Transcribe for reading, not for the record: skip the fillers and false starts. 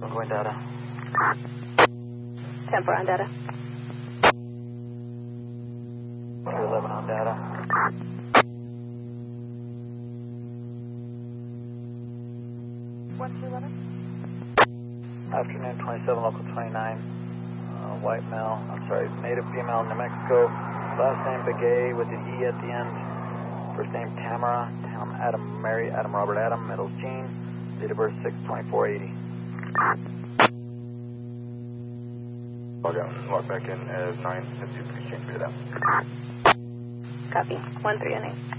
Going data. 10-4 on data. 211 on data. Afternoon 27, local 29. White male, native female, New Mexico. Last name Begay with the E at the end. First name Tamara, Adam Mary, Adam Robert Adam, middle's Jean. Date of birth 6/24/80. Log out. Log back in as 9. Please change me to that. Copy. 13 and 8.